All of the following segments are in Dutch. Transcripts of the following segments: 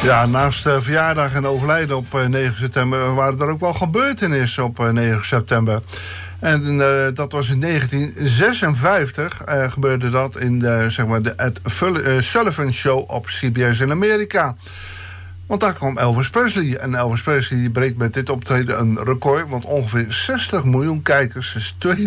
Ja, naast verjaardag en overlijden op 9 september... waren er ook wel gebeurtenissen op 9 september. En dat was in 1956 gebeurde dat in de Ed Sullivan Show op CBS in Amerika. Want daar kwam Elvis Presley. En Elvis Presley breekt met dit optreden een record. Want ongeveer 60 miljoen kijkers, dus 82,6%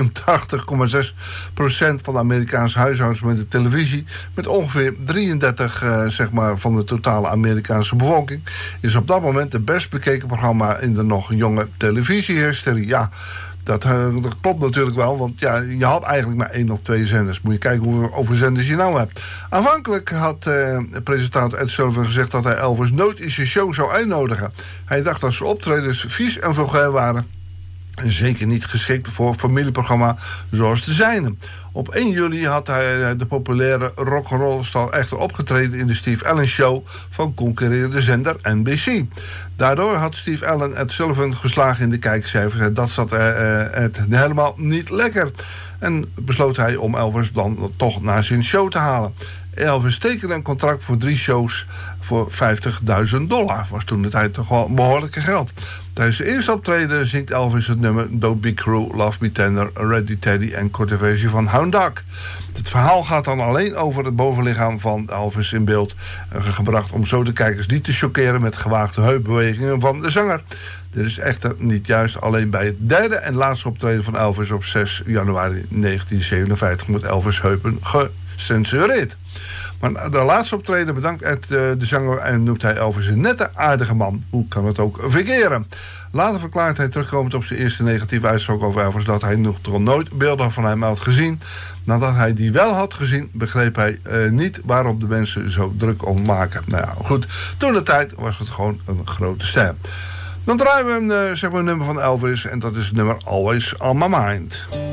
van de Amerikaanse huishoudens met de televisie, met ongeveer 33 van de totale Amerikaanse bevolking, is op dat moment het best bekeken programma in de nog jonge televisiehistorie. Ja, dat klopt natuurlijk wel, want ja, je had eigenlijk maar 1 of 2 zenders. Moet je kijken hoeveel zenders je nou hebt. Aanvankelijk had presentator Ed Sullivan gezegd dat hij Elvis nooit in zijn show zou uitnodigen. Hij dacht dat zijn optredens vies en vulgair waren en zeker niet geschikt voor een familieprogramma zoals de zijne. Op 1 juli had hij de populaire rock'n'roll-star echter opgetreden in de Steve Allen Show van concurrerende zender NBC. Daardoor had Steve Allen Ed Sullivan geslagen in de kijkcijfers en dat zat het helemaal niet lekker. En besloot hij om Elvis dan toch naar zijn show te halen. Elvis tekende een contract voor 3 shows voor $50.000. Was toen de tijd toch wel behoorlijke geld. Tijdens de eerste optreden zingt Elvis het nummer Don't Be Cruel, Love Me Tender, Ready Teddy en korte versie van Hound Dog. Het verhaal gaat dan alleen over het bovenlichaam van Elvis in beeld, gebracht om zo de kijkers niet te choqueren met gewaagde heupbewegingen van de zanger. Dit is echter niet juist. Alleen bij het derde en laatste optreden van Elvis op 6 januari 1957 moet Elvis heupen gecensureerd. Maar de laatste optreden bedankt Ed de zanger en noemt hij Elvis een nette, aardige man. Hoe kan het ook verkeren? Later verklaart hij terugkomend op zijn eerste negatieve uitspraak over Elvis dat hij nog nooit beelden van hem had gezien. Nadat hij die wel had gezien, begreep hij niet waarom de mensen zo druk om maken. Nou ja, goed. Toen de tijd was het gewoon een grote ster. Dan draaien we een nummer van Elvis en dat is het nummer Always on My Mind.